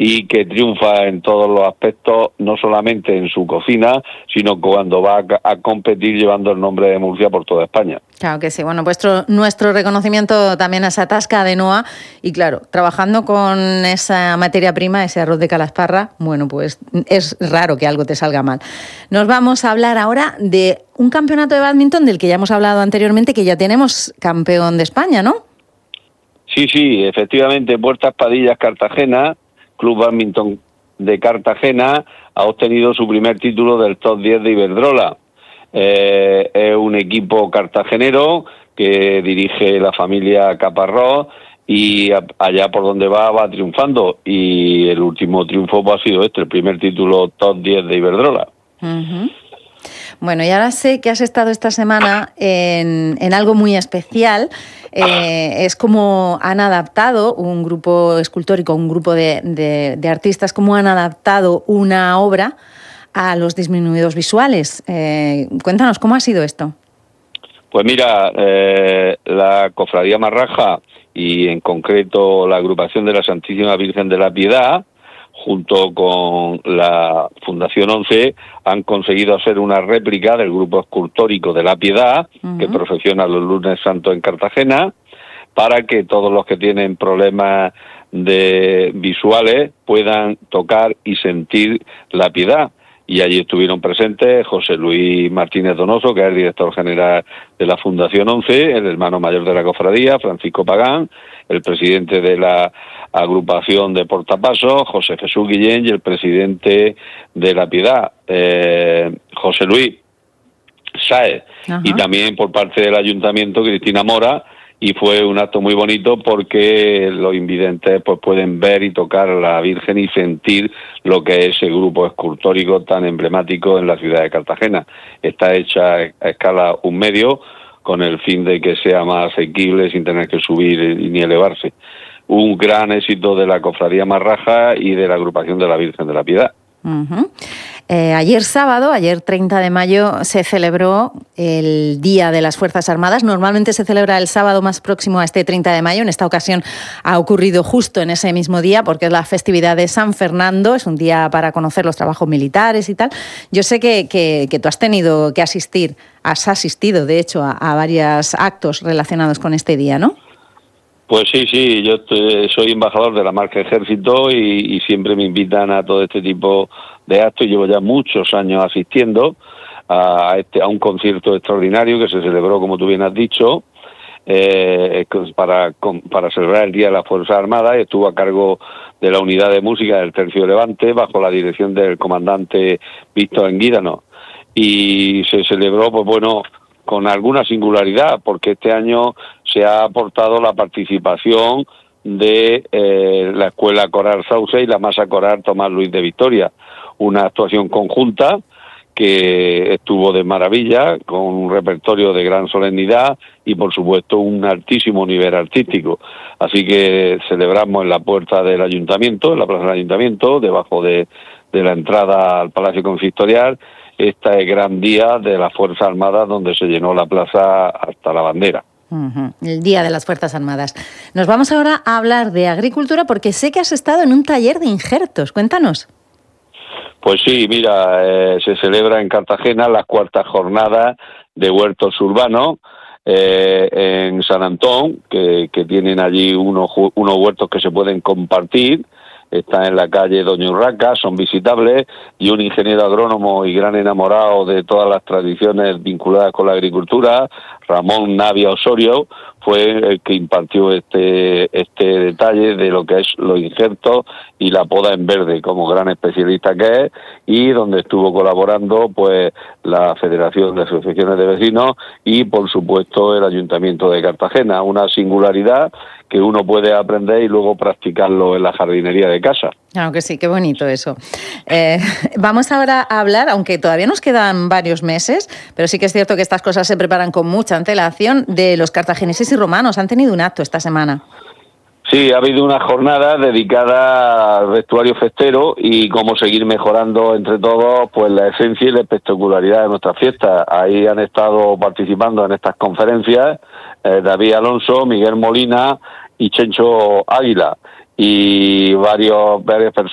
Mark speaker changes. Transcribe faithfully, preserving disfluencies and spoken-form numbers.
Speaker 1: y que triunfa en todos los aspectos, no solamente en su cocina, sino cuando va a, a competir llevando el nombre de Murcia por toda España.
Speaker 2: Claro que sí. Bueno, vuestro, nuestro reconocimiento también a esa tasca de Noa y claro, trabajando con esa materia prima, ese arroz de calasparra, bueno, pues es raro que algo te salga mal. Nos vamos a hablar ahora de un campeonato de bádminton del que ya hemos hablado anteriormente, que ya tenemos campeón de España, ¿no?
Speaker 1: Sí, sí, efectivamente, Puertas Padillas Cartagena, Club Bádminton de Cartagena, ha obtenido su primer título del top diez de Iberdrola. Eh, es un equipo cartagenero que dirige la familia Caparrós y a, allá por donde va, va triunfando. Y el último triunfo pues, ha sido este, el primer título top diez de Iberdrola.
Speaker 2: Uh-huh. Bueno, y ahora sé que has estado esta semana en, en algo muy especial. Eh, es como han adaptado un grupo escultórico, un grupo de, de, de artistas, cómo han adaptado una obra a los disminuidos visuales. Eh, cuéntanos, ¿cómo ha sido esto?
Speaker 1: Pues mira, eh, la Cofradía Marraja y en concreto la agrupación de la Santísima Virgen de la Piedad, junto con la Fundación once, han conseguido hacer una réplica del grupo escultórico de la Piedad, uh-huh. que procesiona los lunes santos en Cartagena, para que todos los que tienen problemas de visuales puedan tocar y sentir la Piedad. Y allí estuvieron presentes José Luis Martínez Donoso, que es el director general de la Fundación once, el hermano mayor de la cofradía, Francisco Pagán, el presidente de la agrupación de Portapasos, José Jesús Guillén, y el presidente de la Piedad, eh, José Luis Sáez. Ajá. Y también por parte del Ayuntamiento, Cristina Mora, y fue un acto muy bonito porque los invidentes pues pueden ver y tocar a la Virgen y sentir lo que es ese grupo escultórico tan emblemático en la ciudad de Cartagena. Está hecha a escala un medio con el fin de que sea más asequible sin tener que subir ni elevarse. Un gran éxito de la Cofradía Marraja y de la agrupación de la Virgen de la Piedad.
Speaker 2: Uh-huh. Eh, ayer sábado, ayer treinta de mayo, se celebró el Día de las Fuerzas Armadas. Normalmente se celebra el sábado más próximo a este treinta de mayo. En esta ocasión ha ocurrido justo en ese mismo día porque es la festividad de San Fernando. Es un día para conocer los trabajos militares y tal. Yo sé que, que, que tú has tenido que asistir, has asistido de hecho a, a varios actos relacionados con este día, ¿no?
Speaker 1: Pues sí, sí, yo estoy, soy embajador de la marca Ejército y, y siempre me invitan a todo este tipo de actos. Llevo ya muchos años asistiendo a, este, a un concierto extraordinario que se celebró, como tú bien has dicho, eh, para, para celebrar el Día de las Fuerzas Armadas. Estuvo a cargo de la unidad de música del Tercio Levante bajo la dirección del comandante Víctor Enguídano. Y se celebró, pues bueno, con alguna singularidad, porque este año se ha aportado la participación de eh, la Escuela Coral Sauce y la Masa Coral Tomás Luis de Victoria, una actuación conjunta que estuvo de maravilla, con un repertorio de gran solemnidad y por supuesto un altísimo nivel artístico. Así que celebramos en la puerta del Ayuntamiento, en la plaza del Ayuntamiento, debajo de, de la entrada al Palacio Consistorial, este gran día de las Fuerzas Armadas, donde se llenó la plaza hasta la bandera.
Speaker 2: Uh-huh. El Día de las Fuerzas Armadas. Nos vamos ahora a hablar de agricultura porque sé que has estado en un taller de injertos. Cuéntanos.
Speaker 1: Pues sí, mira, eh, se celebra en Cartagena las cuartas jornadas de huertos urbanos eh, en San Antón, que, que tienen allí unos, unos huertos que se pueden compartir. Está en la calle Doña Urraca, son visitables, y un ingeniero agrónomo y gran enamorado de todas las tradiciones vinculadas con la agricultura, Ramón Navia Osorio, fue el que impartió este este detalle de lo que es los injertos y la poda en verde, como gran especialista que es, y donde estuvo colaborando pues la Federación de Asociaciones de Vecinos y por supuesto el Ayuntamiento de Cartagena, una singularidad que uno puede aprender y luego practicarlo en la jardinería de casa.
Speaker 2: Claro que sí, qué bonito eso. Eh, vamos ahora a hablar, aunque todavía nos quedan varios meses, pero sí que es cierto que estas cosas se preparan con mucha antelación, de los cartagineses y romanos. Han tenido un acto esta semana.
Speaker 1: Sí, ha habido una jornada dedicada al vestuario festero y cómo seguir mejorando entre todos pues la esencia y la espectacularidad de nuestras fiestas. Ahí han estado participando en estas conferencias eh, David Alonso, Miguel Molina y Chencho Águila, y varios varias personas